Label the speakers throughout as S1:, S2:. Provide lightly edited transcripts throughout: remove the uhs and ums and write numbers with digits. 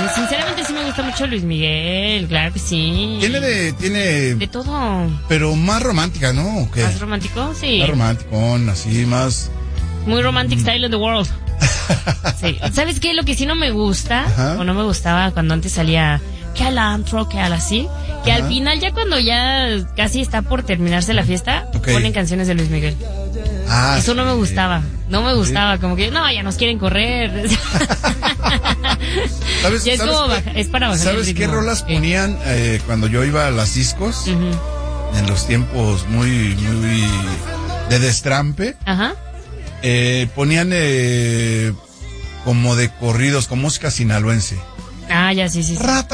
S1: Sinceramente sí me gusta mucho Luis Miguel, claro que sí.
S2: Tiene
S1: de todo.
S2: Pero más romántica, ¿no? ¿O qué?
S1: ¿Más romántico? Sí.
S2: Más romanticón, así, más...
S1: Muy romantic style in the world. Sí. ¿Sabes qué? Lo que sí no me gusta, o no me gustaba cuando antes salía que al antro, que al así, que al final ya cuando ya casi está por terminarse la fiesta, ponen canciones de Luis Miguel. Eso no me gustaba. No me gustaba, como que, no, ya nos quieren correr.
S2: ¿Sabes,
S1: es para bajar
S2: ¿sabes
S1: el ritmo?
S2: qué rolas ponían cuando yo iba a las discos? En los tiempos muy de destrampe.
S1: Ajá.
S2: Ponían como de corridos, con música sinaloense.
S1: Ah, ya, sí.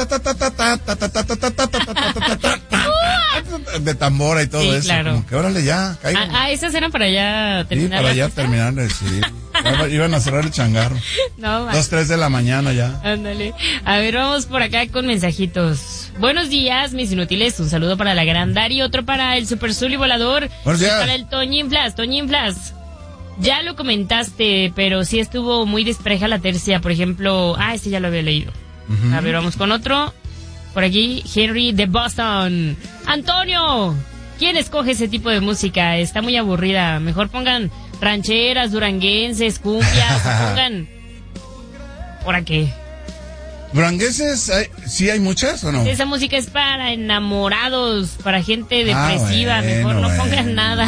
S2: De tambora y todo eso.
S1: Claro.
S2: Como que órale ya, caigan.
S1: Esas eran para ya terminar.
S2: Sí, para ya terminar, sí. Iban a cerrar el changarro.
S1: No,
S2: 2, 3 de la mañana ya.
S1: Ándale. A ver, vamos por acá con mensajitos. Buenos días, mis inútiles. Un saludo para la Gran Dari, otro para el Super Zuli Volador.
S2: Buenos días.
S1: Para el Toñín Flas. Ya lo comentaste, pero sí estuvo muy despareja la tercia. Por ejemplo, este ya lo había leído. A ver, vamos con otro. Por aquí, Henry de Boston. Antonio, ¿quién escoge ese tipo de música? Está muy aburrida. Mejor pongan rancheras, duranguenses, cumbias. Pongan... ¿Por qué?
S2: ¿Duranguenses sí hay muchas o no?
S1: Esa música es para enamorados, para gente depresiva. Mejor no pongan nada.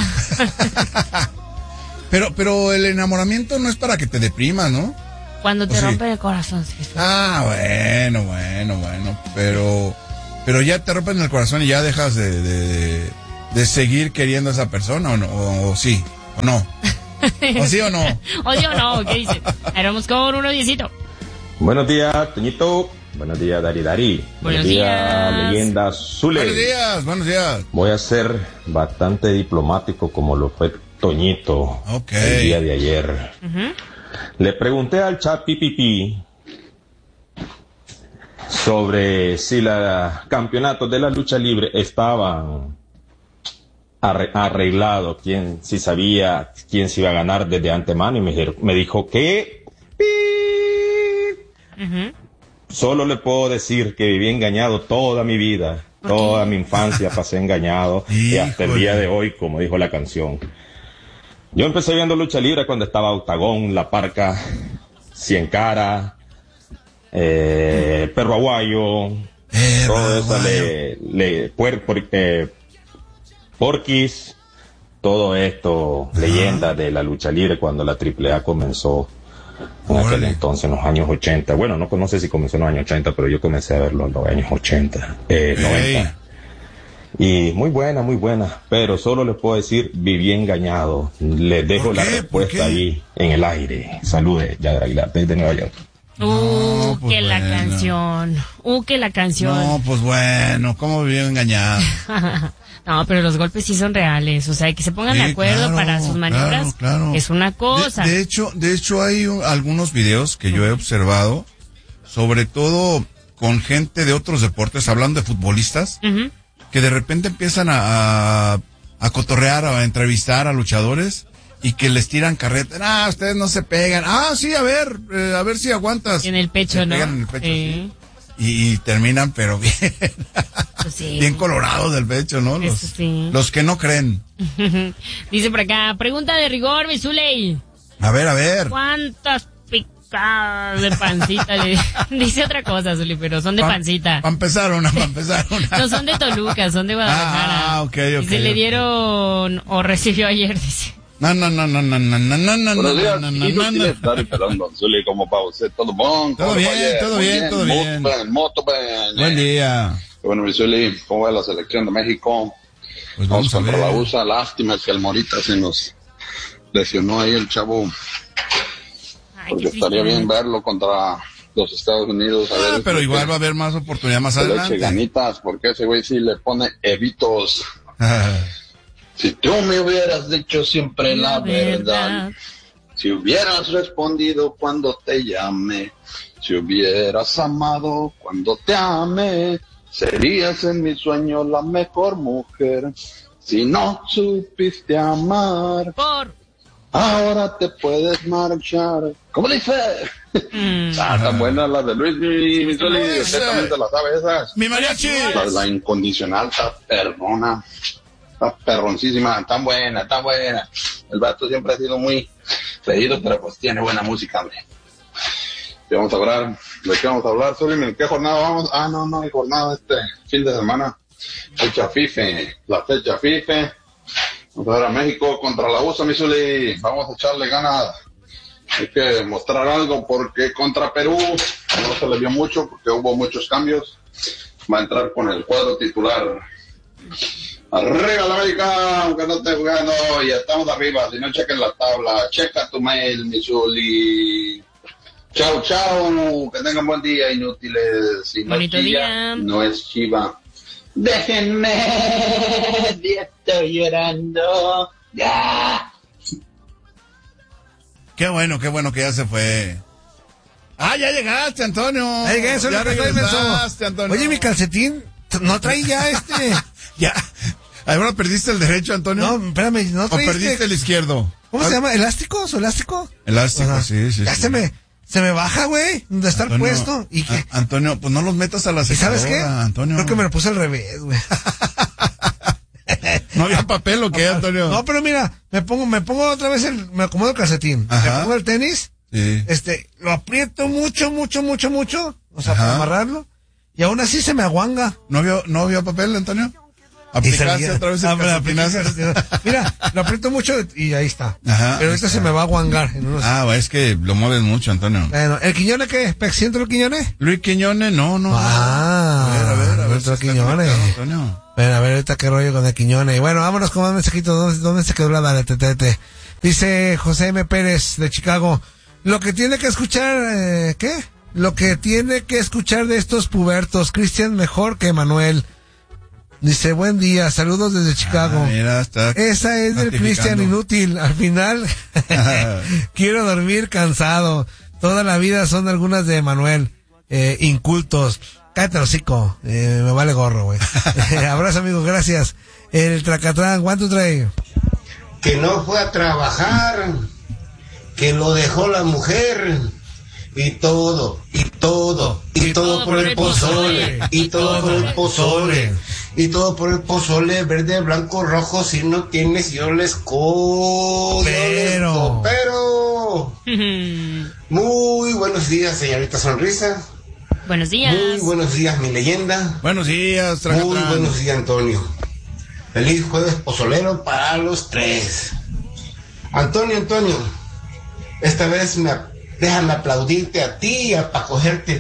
S2: Pero el enamoramiento no es para que te deprimas, ¿no?
S1: Cuando te rompen el corazón. Sí.
S2: Bueno. Pero ya te rompen el corazón y ya dejas de seguir queriendo a esa persona, ¿o no? ¿O sí? ¿O no? ¿O sí o no?
S1: ¿O sí o no? ¿Qué dice? Ahora vamos con uno diecito.
S3: Buenos días, Toñito. Buenos días, Dari.
S1: Buenos días,
S3: leyenda Zule.
S2: Buenos días.
S3: Voy a ser bastante diplomático como lo fue Toñito el día de ayer. Le pregunté al chat Pipipi sobre si los campeonatos de la lucha libre estaban arreglados, si sabía quién se iba a ganar desde antemano, y me dijo que solo le puedo decir que viví engañado toda mi vida, toda mi infancia pasé engañado y hasta el día de hoy, como dijo la canción. Yo empecé viendo lucha libre cuando estaba Octagón, La Parca, Cien Cara, Perro Aguayo, todo eso, Porquis, todo esto, leyendas de la lucha libre cuando la AAA comenzó en aquel entonces, en los años 80. Bueno, no sé si comenzó en los años 80, pero yo comencé a verlo en los años 90. Y muy buena, pero solo les puedo decir, viví engañado. Les dejo la respuesta ahí en el aire. Saludes, Yadra Aguilar, desde Nueva York.
S1: Que la canción.
S2: No, pues bueno, ¿cómo viví engañado?
S1: No, pero los golpes sí son reales. O sea, que se pongan de acuerdo para sus maniobras.
S2: Claro.
S1: Es una cosa.
S2: De hecho hay algunos videos que yo he observado, sobre todo con gente de otros deportes, hablando de futbolistas, que de repente empiezan a cotorrear, a entrevistar a luchadores y que les tiran carreta. Ustedes no se pegan. Sí, a ver si aguantas.
S1: En el pecho,
S2: se
S1: ¿no?
S2: pegan en el pecho, sí. Y terminan, pero bien,
S1: sí.
S2: Bien colorados del pecho, ¿no? Los que no creen.
S1: Dice por acá, pregunta de rigor, mi Zuley.
S2: A ver.
S1: ¿Cuántas picadas de pancita dice otra cosa, Zuley, pero son de pancita?
S2: Para empezar una.
S1: No son de Toluca, son de Guadalajara.
S2: Ok.
S1: Y se le dieron, o recibió ayer, dice.
S2: No.
S4: Buenos días, inútiles, Dari Pelón, Don Zuli, ¿cómo va usted? ¿Todo bon?
S2: Todo bien.
S4: Moto,
S2: Buen día.
S4: Bueno, mi Zuli, ¿cómo va la selección de México?
S2: Pues
S4: vamos contra la USA, lástima es que el Morita se nos lesionó ahí el chavo. Porque estaría bien verlo contra los Estados Unidos. A ver,
S2: pero igual va a haber más oportunidad más adelante.
S4: Le eche ganitas, porque ese güey sí le pone evitos. Si tú me hubieras dicho siempre la verdad, si hubieras respondido cuando te llamé, si hubieras amado cuando te amé, serías en mi sueño la mejor mujer. Si no supiste amar, ahora te puedes marchar. ¿Cómo le dice? Tan buenas las de Luis, mi Zuli, usted también te las sabe esas.
S2: ¡Mi mariachi!
S4: La incondicional está perrona, está perroncísima, tan buena. El vato siempre ha sido muy creído, pero pues tiene buena música, hombre. ¿De qué vamos a hablar, Zuli? ¿En qué jornada vamos? No hay jornada este fin de semana. La fecha FIFA. Vamos a ver a México contra la USA, mi Zuli. Vamos a echarle ganas. Hay que mostrar algo porque contra Perú no se le vio mucho porque hubo muchos cambios. Va a entrar con el cuadro titular. Arriba la América, aunque no esté jugando, ya estamos arriba. Si no, chequen la tabla. Checa tu mail, mi Zuli. Chao, que tengan buen día, inútiles. Si no
S1: bonito día.
S4: No es chiva. Déjenme, estoy llorando. Ya.
S2: Qué bueno que ya se fue. Ya llegaste, Antonio.
S5: Ya regresaste, Antonio. Oye, mi calcetín, no trae ya
S2: ya. ¿Ahora perdiste el derecho, Antonio?
S5: No, espérame, no trae.
S2: ¿O perdiste el izquierdo?
S5: ¿Cómo se llama? ¿Elástico? ¿Elástico?
S2: Elástico, sí.
S5: Ya
S2: sí.
S5: Se me baja, güey, de estar
S2: Antonio,
S5: puesto. ¿Y qué?
S2: Antonio, pues no los metas a la secadora.
S5: ¿Y sabes qué?
S2: Antonio.
S5: Creo que me lo puse al revés, güey.
S2: ¿No había papel o qué, Antonio?
S5: No, pero mira, me pongo otra vez me acomodo el calcetín.
S2: Ajá.
S5: Me pongo el tenis.
S2: Sí.
S5: Lo aprieto mucho. O sea, para amarrarlo. Y aún así se me aguanga.
S2: ¿No había papel, Antonio? ¿Aplicaste otra vez el calcetinazo?
S5: Mira, lo aprieto mucho y ahí está.
S2: Ajá.
S5: Pero ahorita se me va a aguangar.
S2: Es que lo mueves mucho, Antonio.
S5: Bueno, ¿el Quiñones qué? ¿Siento el Quiñones?
S2: Luis Quiñones, no.
S5: A ver,
S2: si
S5: Quiñones.
S2: Antonio.
S5: Bueno, a ver ahorita qué rollo con el Quiñones. Y bueno, vámonos con un mensajito. ¿Dónde se quedó la dale, tete? Dice José M. Pérez de Chicago. Lo que tiene que escuchar, ¿qué? Lo que tiene que escuchar de estos pubertos, Cristian mejor que Manuel. Dice, buen día, saludos desde Chicago.
S2: Mira,
S5: esa es del Cristian inútil. Al final, quiero dormir cansado. Toda la vida son algunas de Manuel. Incultos. Cállate el hocico. Me vale gorro, güey. Abrazo, amigo, gracias. El Tracatrán, one, two, three.
S6: Que no fue a trabajar, que lo dejó la mujer. Y todo por el pozole, y todo por el pozole, y todo por el pozole, verde, blanco, rojo, si no tienes, yo les coopero. Muy buenos días, señorita Sonrisa.
S1: Buenos días.
S6: Muy buenos días, mi leyenda.
S2: Buenos días, Tracatrán.
S6: Muy buenos días, Antonio. Feliz jueves pozolero para los tres. Antonio, esta vez déjame aplaudirte a ti para cogerte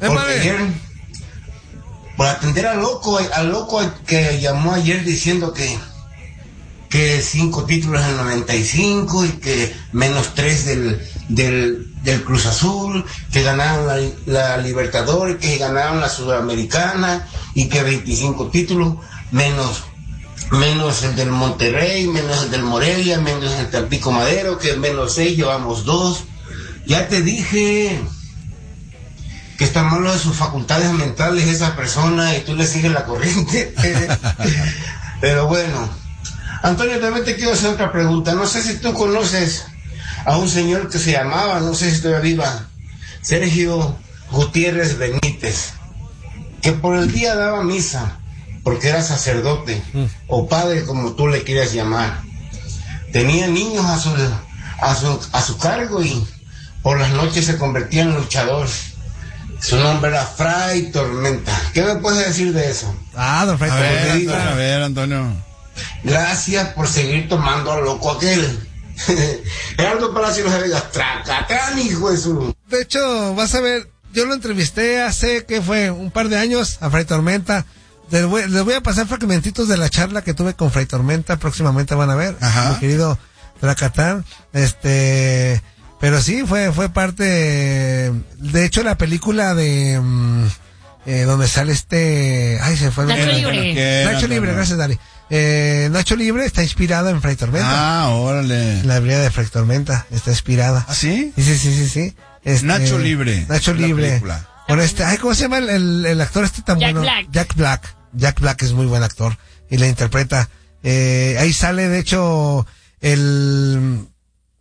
S6: por atender al loco que llamó ayer diciendo que 5 títulos en el 95 y que -3 del Cruz Azul, que ganaron la Libertadores, que ganaron la Sudamericana y que 25 títulos menos el del Monterrey, menos el del Morelia, menos el Tampico Madero, que -6 llevamos 2. Ya te dije que está malo de sus facultades mentales esa persona y tú le sigues la corriente. Pero bueno, Antonio, también te quiero hacer otra pregunta. No sé si tú conoces a un señor que se llamaba, no sé si todavía viva, Sergio Gutiérrez Benítez, que por el día daba misa, porque era sacerdote, o padre como tú le quieras llamar. Tenía niños a su cargo y por las noches se convertía en luchador. Su nombre era Fray Tormenta. ¿Qué me puedes decir de eso?
S5: Don Fray Tormenta.
S2: A ver, Antonio.
S6: Gracias por seguir tomando al loco aquel. Gerardo Palacio de Vegas, Tracatrán, hijo de su...
S5: De hecho, vas a ver, yo lo entrevisté hace, ¿qué fue? Un par de años a Fray Tormenta. Les voy a pasar fragmentitos de la charla que tuve con Fray Tormenta. Próximamente van a ver.
S2: Ajá.
S5: Mi querido Tracatrán. Pero sí, fue parte, de hecho, la película de, donde sale se fue.
S1: Nacho Libre.
S5: Nacho Libre, gracias, Dani. Nacho Libre está inspirado en Fray Tormenta.
S2: Órale.
S5: La vida de Fray Tormenta está inspirada.
S2: ¿Ah, sí?
S5: Sí.
S2: Nacho Libre.
S5: Nacho Libre. Con ¿cómo se llama el actor tan
S1: Jack
S5: bueno?
S1: Black.
S5: Jack Black es muy buen actor y la interpreta. Ahí sale, de hecho,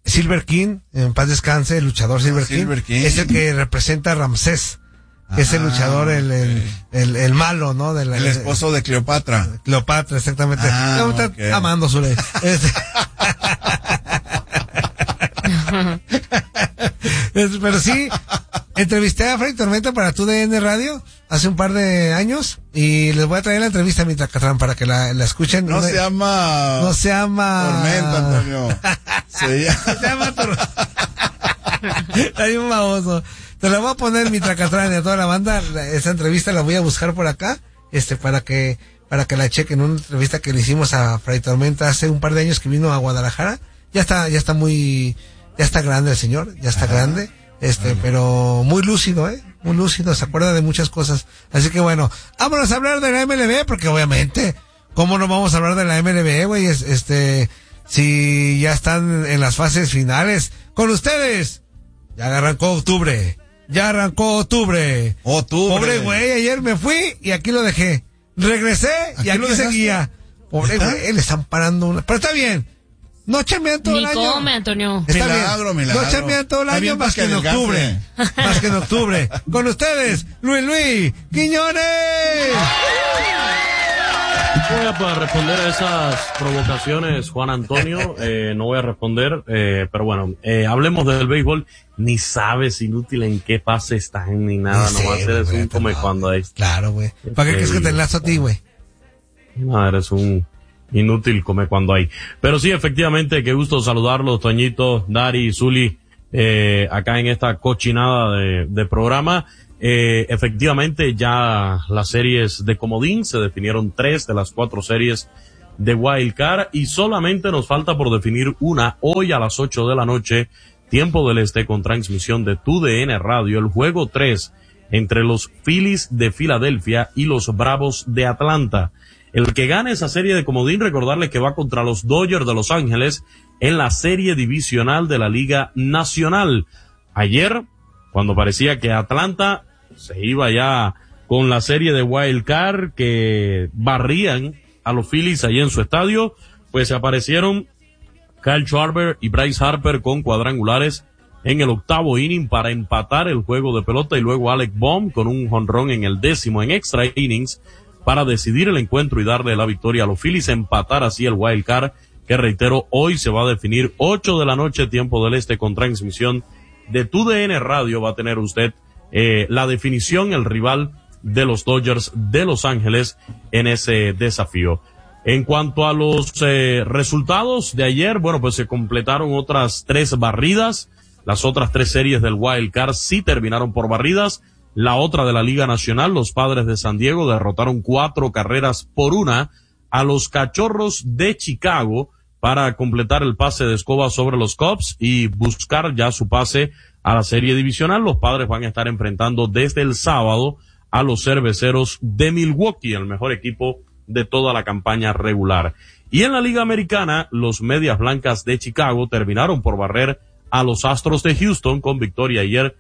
S5: Silver King, en paz descanse, el luchador Silver King, es el que representa a Ramsés, que es el luchador, el malo, ¿no?
S2: El esposo de Cleopatra.
S5: Cleopatra, exactamente. Okay. Amando su ley. Pero sí, entrevisté a Freddy Tormenta para TUDN Radio hace un par de años y les voy a traer la entrevista a mi Tracatrán para que la escuchen.
S2: No se llama Tormenta, Antonio. Se llama Tormenta.
S5: Hay un baboso. Te la voy a poner mi Tracatrán y a toda la banda. Esa entrevista la voy a buscar por acá, para que la chequen. Una entrevista que le hicimos a Freddy Tormenta hace un par de años que vino a Guadalajara. Ya está grande el señor, ya está grande, pero muy lúcido, muy lúcido, se acuerda de muchas cosas. Así que bueno, vámonos a hablar de la MLB, porque obviamente, ¿cómo no vamos a hablar de la MLB, güey? Si ya están en las fases finales. Con ustedes, ya arrancó octubre. Pobre güey, ayer me fui y aquí lo dejé. Regresé y aquí seguía. Pobre güey, le están parando pero está bien. No chambean todo el año.
S1: Ni come, Antonio.
S5: Está milagro. No chambean todo el año más que en octubre. Con ustedes, Luis Quiñones.
S7: Voy a responder a esas provocaciones, Juan Antonio. No voy a responder, pero bueno, hablemos del béisbol. Ni sabes, inútil, en qué fase están ni nada.
S5: Sí,
S7: nomás eres un come cuando hay.
S5: Claro, güey. ¿Para qué crees que te enlazo a ti, güey?
S7: No, eres un inútil come cuando hay. Pero sí, efectivamente, qué gusto saludarlos, Toñito, Dari, Zuli, acá en esta cochinada de programa. Efectivamente, ya las series de comodín se definieron 3 de las 4 series de Wild Card y solamente nos falta por definir una hoy a las 8 de la noche, tiempo del este, con transmisión de TUDN Radio, el juego 3 entre los Phillies de Filadelfia y los Bravos de Atlanta. El que gane esa serie de comodín, recordarle que va contra los Dodgers de Los Ángeles en la serie divisional de la Liga Nacional. Ayer, cuando parecía que Atlanta se iba ya con la serie de Wild Card, que barrían a los Phillies allí en su estadio, pues se aparecieron Kyle Schwarber y Bryce Harper con cuadrangulares en el 8º inning para empatar el juego de pelota, y luego Alec Bohm con un jonrón en el 10º en extra innings para decidir el encuentro y darle la victoria a los Phillies, empatar así el Wild Card, que reitero, hoy se va a definir 8 de la noche, tiempo del este, con transmisión de TUDN Radio. Va a tener usted la definición, el rival de los Dodgers de Los Ángeles en ese desafío. En cuanto a los resultados de ayer, bueno, pues se completaron otras 3 barridas. Las otras 3 series del Wild Card sí terminaron por barridas. La otra de la Liga Nacional, los Padres de San Diego derrotaron 4-1 a los Cachorros de Chicago para completar el pase de escoba sobre los Cubs y buscar ya su pase a la serie divisional. Los Padres van a estar enfrentando desde el sábado a los Cerveceros de Milwaukee, el mejor equipo de toda la campaña regular. Y en la Liga Americana, los Medias Blancas de Chicago terminaron por barrer a los Astros de Houston con victoria ayer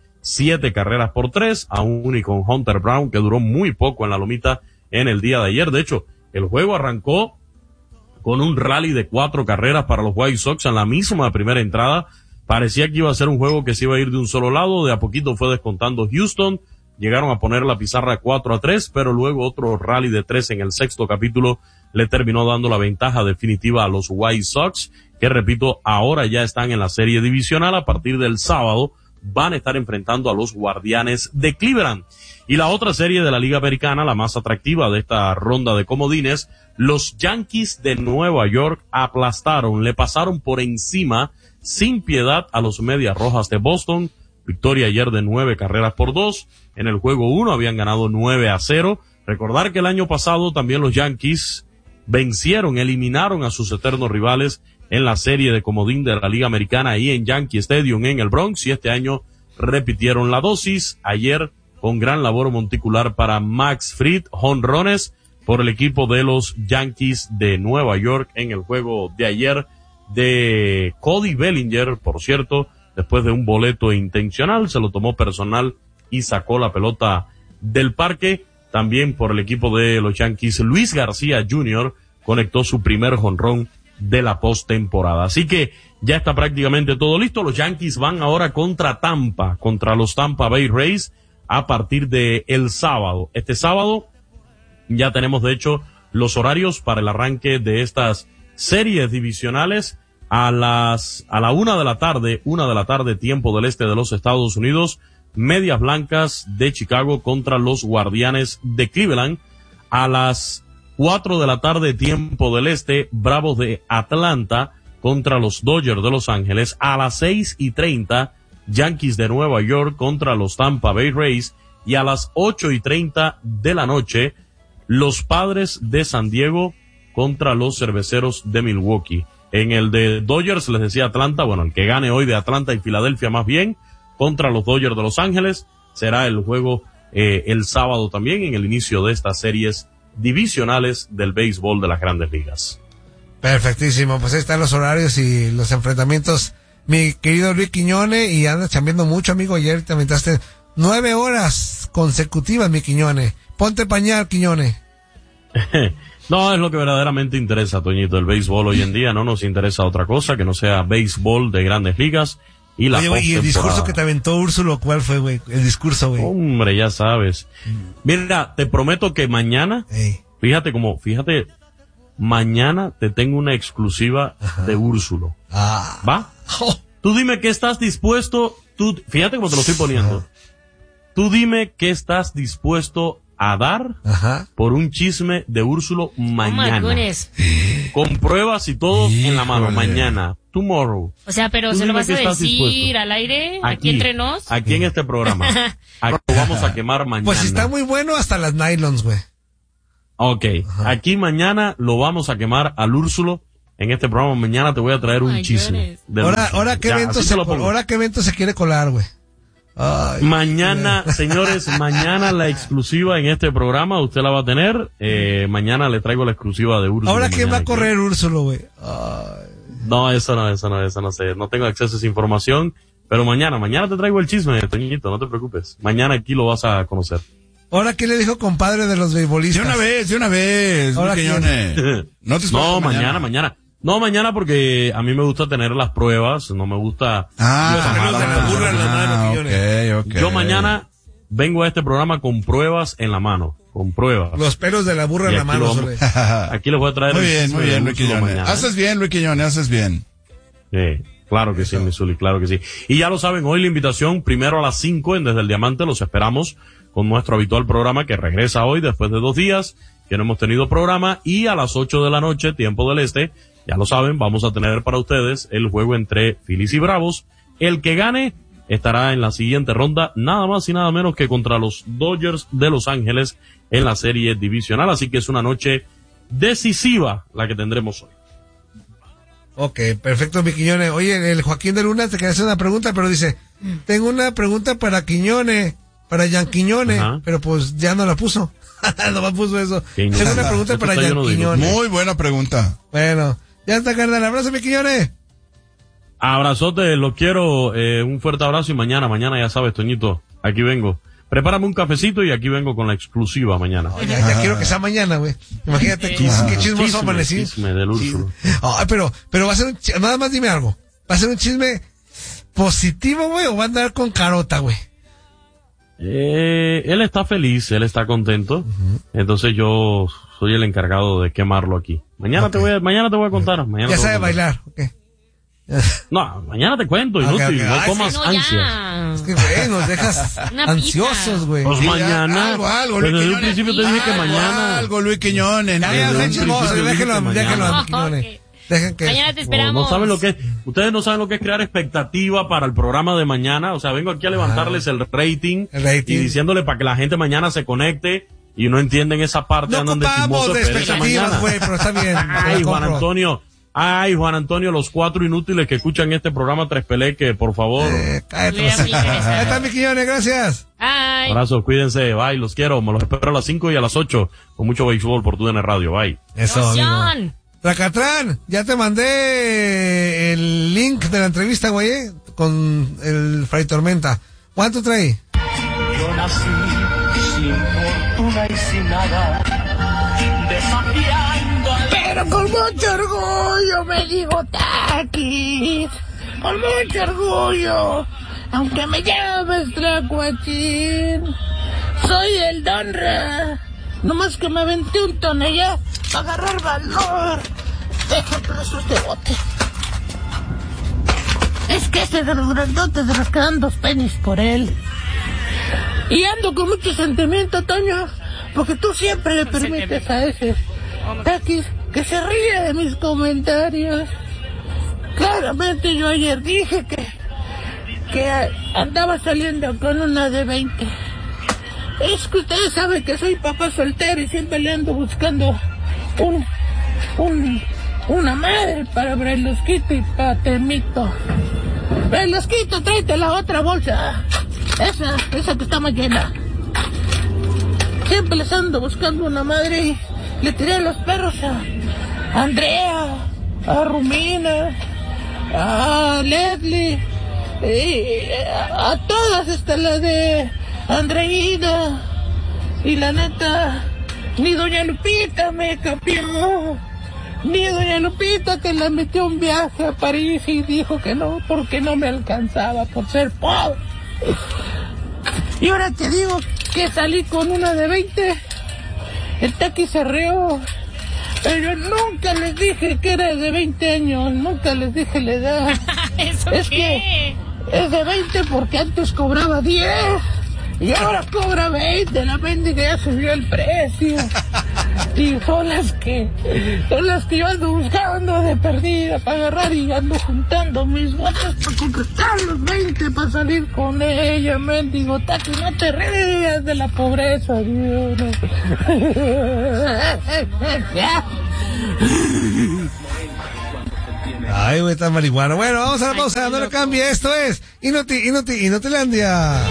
S7: 7-3, aún y con Hunter Brown, que duró muy poco en la lomita en el día de ayer. De hecho, el juego arrancó con un rally de 4 carreras para los White Sox en la misma primera entrada. Parecía que iba a ser un juego que se iba a ir de un solo lado, de a poquito fue descontando Houston, llegaron a poner la pizarra 4-3, pero luego otro rally de 3 en el 6º capítulo le terminó dando la ventaja definitiva a los White Sox, que repito, ahora ya están en la serie divisional. A partir del sábado van a estar enfrentando a los Guardianes de Cleveland. Y la otra serie de la Liga Americana, la más atractiva de esta ronda de comodines, los Yankees de Nueva York aplastaron, le pasaron por encima sin piedad a los Medias Rojas de Boston. Victoria ayer de 9-2. En el juego 1 habían ganado 9-0. Recordar que el año pasado también los Yankees eliminaron a sus eternos rivales en la serie de comodín de la Liga Americana ahí en Yankee Stadium en el Bronx, y este año repitieron la dosis. Ayer, con gran labor monticular para Max Fried, jonrones por el equipo de los Yankees de Nueva York en el juego de ayer de Cody Bellinger, por cierto, después de un boleto intencional, se lo tomó personal y sacó la pelota del parque. También por el equipo de los Yankees, Luis García Jr. conectó su primer jonrón de la postemporada. Así que ya está prácticamente todo listo. Los Yankees van ahora contra los Tampa Bay Rays a partir de el sábado. Este sábado ya tenemos de hecho los horarios para el arranque de estas series divisionales a la 1 de la tarde, tiempo del este de los Estados Unidos. Medias Blancas de Chicago contra los Guardianes de Cleveland. A las 4 de la tarde, tiempo del este, Bravos de Atlanta contra los Dodgers de Los Ángeles. A las 6:30, Yankees de Nueva York contra los Tampa Bay Rays. Y a las 8:30 de la noche, los Padres de San Diego contra los Cerveceros de Milwaukee. En el de Dodgers, les decía Atlanta, bueno, el que gane hoy de Atlanta y Filadelfia más bien, contra los Dodgers de Los Ángeles, será el juego el sábado también, en el inicio de estas series divisionales del béisbol de las Grandes Ligas.
S5: Perfectísimo, pues ahí están los horarios y los enfrentamientos, mi querido Luis Quiñone, y andas chambeando mucho, amigo. Ayer te aventaste 9 horas consecutivas, mi Quiñone. Ponte pañal, Quiñone.
S7: No, es lo que verdaderamente interesa, Toñito. El béisbol hoy en día no nos interesa otra cosa que no sea béisbol de Grandes Ligas y la postemporada.
S5: Y el discurso que te aventó Úrsulo, ¿cuál fue, güey? El discurso, güey.
S7: Hombre, ya sabes. Mira, te prometo que mañana, fíjate, mañana te tengo una exclusiva de Úrsulo. ¿Va? Tú dime qué estás dispuesto, fíjate cómo te lo estoy poniendo. Tú dime qué estás dispuesto a dar por un chisme de Úrsulo mañana. Con pruebas y todo en la mano. Mañana. Tomorrow.
S1: O sea, pero ¿se lo vas a decir al aire? ¿Aquí entre nos?
S7: Aquí en este programa. Aquí lo vamos a quemar mañana.
S5: Pues está muy bueno hasta las nylons, güey.
S7: Ok. Aquí mañana lo vamos a quemar al Úrsulo. En este programa mañana te voy a traer un chisme.
S5: Ahora ¿qué evento se quiere colar, güey? Ay,
S7: mañana, señores, mañana la exclusiva en este programa, usted la va a tener. Mañana le traigo la exclusiva de Úrsulo.
S5: ¿Ahora quién va a correr Úrsulo, güey?
S7: No, eso no sé. No tengo acceso a esa información. Pero mañana te traigo el chisme, Toñito, no te preocupes. Mañana aquí lo vas a conocer.
S5: ¿Ahora quién le dijo compadre de los beisbolistas?
S2: De una vez.
S5: ¿Ahora
S7: mañana. No, mañana porque a mí me gusta tener las pruebas, no me gusta... Yo mañana vengo a este programa con pruebas en la mano, con pruebas.
S5: Los pelos de la burra en la mano.
S7: Aquí les voy a traer...
S2: Muy bien, Luis Quiñones. Haces bien, Luis Quiñones, haces bien.
S7: Claro que sí, Misuli, claro que sí. Y ya lo saben, hoy la invitación, primero a las 5 en Desde el Diamante, los esperamos con nuestro habitual programa que regresa hoy después de 2 días, que no hemos tenido programa, y a las 8 de la noche, tiempo del este, ya lo saben, vamos a tener para ustedes el juego entre Phillies y Bravos. El que gane estará en la siguiente ronda, nada más y nada menos que contra los Dodgers de Los Ángeles en la serie divisional. Así que es una noche decisiva la que tendremos hoy.
S5: Ok, perfecto, mi Quiñone. Oye, el Joaquín de Luna te quería hacer una pregunta, pero dice, tengo una pregunta para Quiñone, para Jan Quiñone, pero pues ya no la puso. No me puso eso. Tengo una pregunta para Jan Quiñone.
S2: Muy buena pregunta.
S5: Bueno, ya está, carnal. Abrazo, mi Quiñone.
S7: Abrazote, lo quiero. Un fuerte abrazo y mañana ya sabes, Toñito, aquí vengo. Prepárame un cafecito y aquí vengo con la exclusiva mañana.
S5: Ya quiero que sea mañana, güey. Imagínate qué chismoso amanecí.
S7: Chisme del Úrsulo.
S5: Pero va a ser nada más dime algo. ¿Va a ser un chisme positivo, güey, o va a andar con carota, güey?
S7: Él está feliz, él está contento. Entonces yo soy el encargado de quemarlo aquí. Mañana te voy a contar.
S5: Ya sabe bailar, ok.
S7: No, mañana te cuento, inútil, no comas ansias.
S5: Es que, güey, nos dejas ansiosos, güey.
S7: Pues mañana.
S2: Algo,
S7: desde el principio te dije que mañana.
S2: Algo, Luis Quiñones.
S5: Déjenlo, Quiñones.
S1: Mañana te esperamos.
S7: No saben lo que es, ustedes no saben lo que es crear expectativa para el programa de mañana. O sea, vengo aquí a levantarles el rating y diciéndole para que la gente mañana se conecte y no entienden esa parte.
S5: No ocupamos de expectativas, güey, pero está bien.
S7: Juan Antonio, los 4 inútiles que escuchan este programa Tres Pelé, que por favor.
S5: Cállate. Ahí está, mi Quiñones, gracias.
S7: Abrazos, cuídense, bye, los quiero, me los espero a las 5 y a las 8 con mucho béisbol por TUDN Radio, bye.
S5: Eso, Tracatrán, ya te mandé el link de la entrevista, güey, con el Fray Tormenta. ¿Cuánto trae?
S8: Yo nací sin fortuna y sin nada, desafiando al Pero con mucho orgullo me digo Taquis. Con mucho orgullo. Aunque me llames Tlacuachín. Soy el Donra. Nomás que me aventé un tonella para agarrar valor. Déjame esos de bote. Es que ese de los grandotes de los que dan 2 pennies por él. Y ando con mucho sentimiento, Toño, porque tú siempre le permites a ese Taquis que se ríe de mis comentarios. Claramente yo ayer dije que andaba saliendo con una de 20. Es que ustedes saben que soy papá soltero y siempre le ando buscando una madre para Brelosquito y para Temito. Brelosquito, tráete la otra bolsa. Esa que está más llena. Siempre les ando buscando una madre y le tiré a los perros a Andrea, a Rumina, a Leslie, y a todas, hasta la de Andreina. Y la neta, ni doña Lupita me capió. Ni doña Lupita, que la metió un viaje a París y dijo que no, porque no me alcanzaba por ser pobre. Y ahora te digo que salí con una de 20. El Taquis se rió. Pero yo nunca les dije que era de 20 años. Nunca les dije la edad. Es
S1: qué?
S8: que es de 20 porque antes cobraba 10. Y ahora cobra 20. La mendiga ya subió el precio. Y son las que yo ando buscando de perdida para agarrar, y ando juntando mis botas para completar los 20 para salir con ella. Mendigo Taquis, no te rías de la pobreza, Dios.
S5: Ay, güey, tan marihuana. Bueno, vamos a la pausa, no le cambie. Esto es Inutilandia.